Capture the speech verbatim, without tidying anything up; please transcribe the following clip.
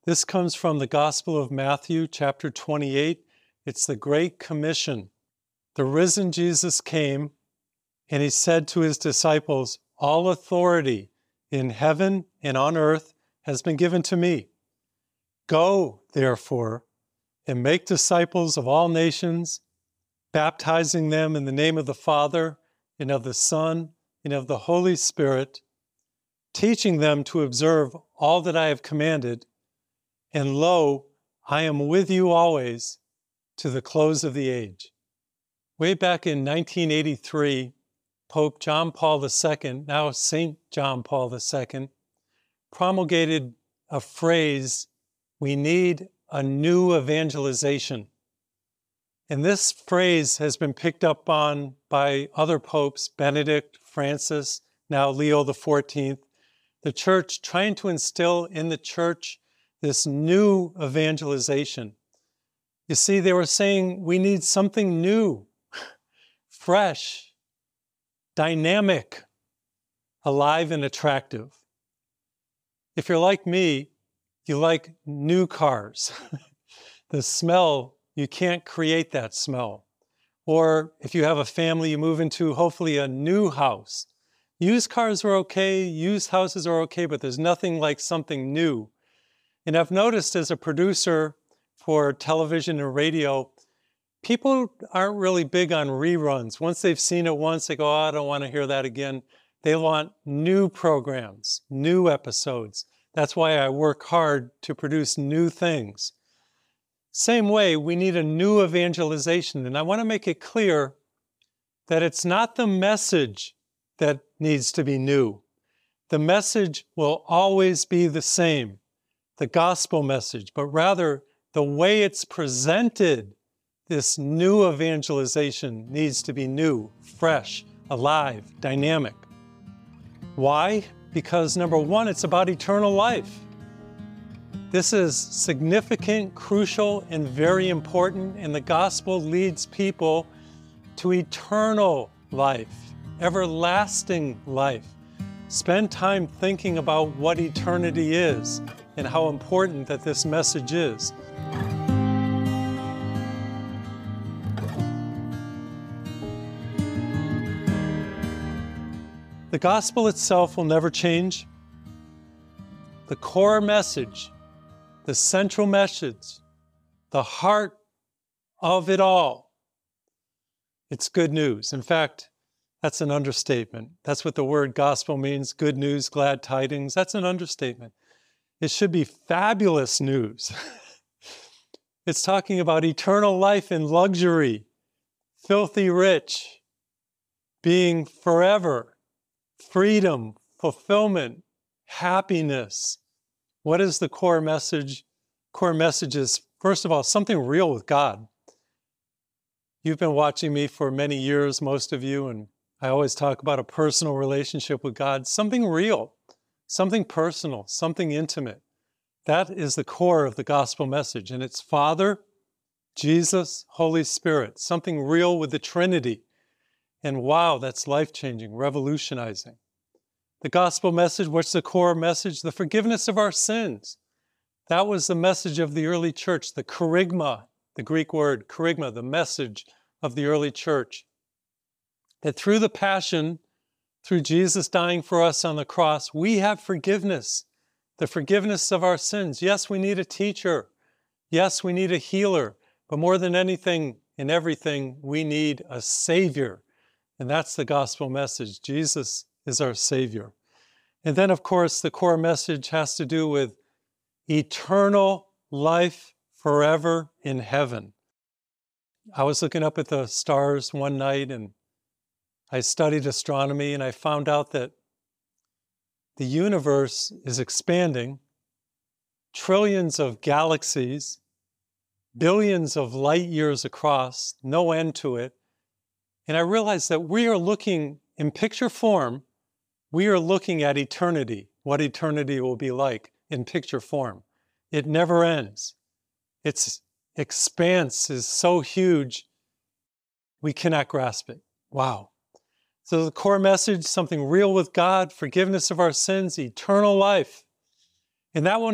This comes from the Gospel of Matthew, chapter twenty-eight. It's the Great Commission. The risen Jesus came, and he said to his disciples, "All authority in heaven and on earth has been given to me. Go, therefore, and make disciples of all nations, baptizing them in the name of the Father, and of the Son, and of the Holy Spirit, teaching them to observe all that I have commanded. And lo, I am with you always to the close of the age." Way back in nineteen eighty-three, Pope John Paul the Second, now Saint John Paul the Second, promulgated a phrase, "We need a new evangelization." And this phrase has been picked up on by other popes, Benedict, Francis, now Leo the Fourteenth, the church trying to instill in the church this new evangelization. You see, they were saying we need something new, fresh, dynamic, alive and attractive. If you're like me, you like new cars. The smell, you can't create that smell. Or if you have a family, you move into hopefully a new house. Used cars are okay, used houses are okay, but there's nothing like something new. And I've noticed as a producer for television and radio, people aren't really big on reruns. Once they've seen it once, they go, "Oh, I don't want to hear that again." They want new programs, new episodes. That's why I work hard to produce new things. Same way, we need a new evangelization. And I want to make it clear that it's not the message that needs to be new. The message will always be the same, the gospel message, but rather the way it's presented, this new evangelization needs to be new, fresh, alive, dynamic. Why? Because number one, it's about eternal life. This is significant, crucial, and very important, and the gospel leads people to eternal life, everlasting life. Spend time thinking about what eternity is and how important that this message is. The gospel itself will never change. The core message, the central message, the heart of it all, it's good news. In fact, that's an understatement. That's what the word gospel means, good news, glad tidings. That's an understatement. It should be fabulous news. It's talking about eternal life in luxury, filthy rich, being forever, freedom, fulfillment, happiness. What is the core message? Core message is, first of all, something real with God. You've been watching me for many years, most of you, and I always talk about a personal relationship with God, something real, something personal, something intimate. That is the core of the gospel message, and it's Father, Jesus, Holy Spirit, something real with the Trinity. And wow, that's life-changing, revolutionizing. The gospel message, what's the core message? The forgiveness of our sins. That was the message of the early church, the kerygma, the Greek word, kerygma, the message of the early church. That through the passion, through Jesus dying for us on the cross, we have forgiveness, the forgiveness of our sins. Yes, we need a teacher. Yes, we need a healer. But more than anything and everything, we need a Savior. And that's the gospel message. Jesus is our Savior. And then, of course, the core message has to do with eternal life forever in heaven. I was looking up at the stars one night and I studied astronomy and I found out that the universe is expanding, trillions of galaxies, billions of light years across, no end to it. And I realized that we are looking in picture form, we are looking at eternity, what eternity will be like in picture form. It never ends. Its expanse is so huge, we cannot grasp it. Wow. So the core message, something real with God, forgiveness of our sins, eternal life. And that one